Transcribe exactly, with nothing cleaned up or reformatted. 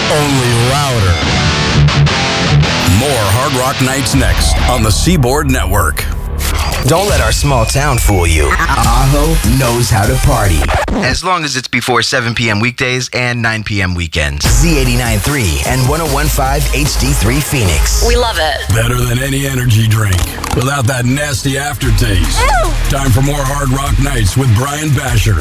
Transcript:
only louder. More Hard Rock Nights next on the Seaboard Network. Don't let our small town fool you. Aho knows how to party. As long as it's before seven p.m. weekdays and nine p.m. weekends. Z eighty-nine point three and one oh one point five H D three Phoenix. We love it. Better than any energy drink without that nasty aftertaste. Ew. Time for more Hard Rock Nights with Brian Basher.